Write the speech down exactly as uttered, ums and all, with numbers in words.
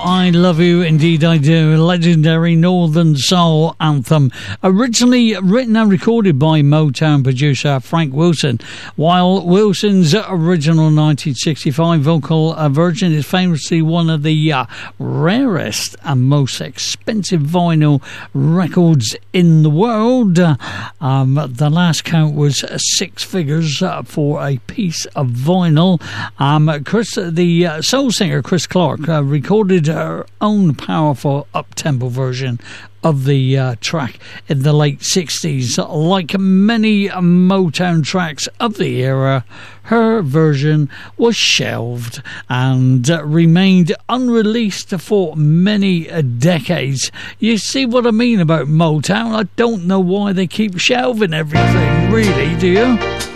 I Love You, Indeed I Do, legendary Northern Soul anthem, originally written and recorded by Motown producer Frank Wilson, while Wilson's original nineteen sixty-five vocal version is famously one of the uh, rarest and most expensive vinyl records in the world. Um, the last count was six figures uh, for a piece of vinyl. Um, Chris, the uh, soul singer Chris Clark uh, recorded her own powerful up-tempo version of the uh, track in the late sixties. Like many Motown tracks of the era, her version was shelved and uh, remained unreleased for many uh, decades. You see what I mean about Motown? I don't know why they keep shelving everything, really, do you?